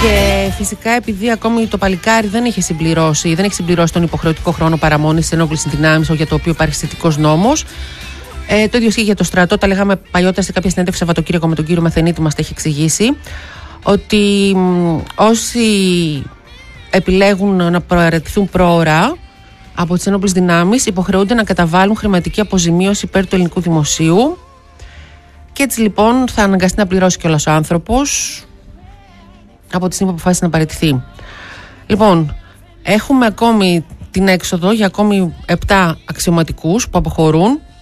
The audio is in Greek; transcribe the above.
Και φυσικά επειδή ακόμη το παλικάρι δεν έχει συμπληρώσει τον υποχρεωτικό χρόνο παραμονής της ενόπλησης δυνάμεις, για το οποίο υπάρχει σχετικός νόμος. Το ίδιο ισχύει για το στρατό. Τα λέγαμε παλιότερα σε κάποια συνέντευξη Σαββατοκύριακο με τον κύριο Μαθενίτη, μας τα έχει εξηγήσει. Ότι όσοι επιλέγουν να προαιρεθούν πρόωρα από τις ενόπλες δυνάμεις υποχρεούνται να καταβάλουν χρηματική αποζημίωση υπέρ του ελληνικού δημοσίου. Και έτσι λοιπόν θα αναγκαστεί να πληρώσει κιόλας ο άνθρωπος από τη στιγμή που αποφάσισε να παραιτηθεί. Λοιπόν, έχουμε ακόμη την έξοδο για ακόμη 7 αξιωματικούς που αποχωρούν.